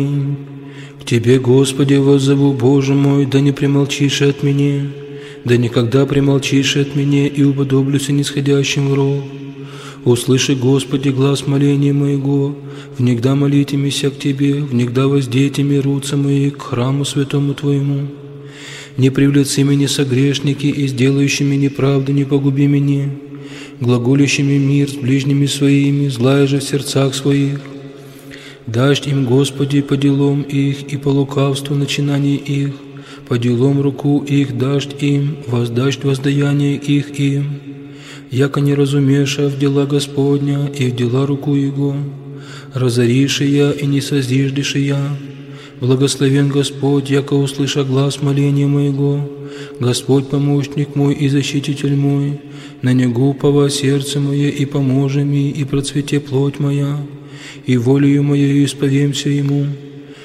К Тебе, Господи, воззову, Боже мой, да не примолчишь от меня, да никогда примолчишь от меня, и уподоблюся нисходящим в ров. Услыши, Господи, глаз моления моего, внегда молите мися к Тебе, внегда воздейте ми руца мои к храму святому Твоему. Не привлеци меня согрешники, и сделающими неправду не погуби меня, глаголящими мир с ближними своими, злая же в сердцах своих. Дашь им, Господи, по делам их и по лукавству начинаний их, по делам руку их дашь им, воздашь воздаяние их им. Яко не разумеша в дела Господня и в дела руку Его, разориши я и не созиждешь я. Благословен Господь, яко услыша глаз моления моего, Господь помощник мой и защититель мой, на Него упова сердце мое и поможи ми, и процвете плоть моя, и волею моею исповемся Ему.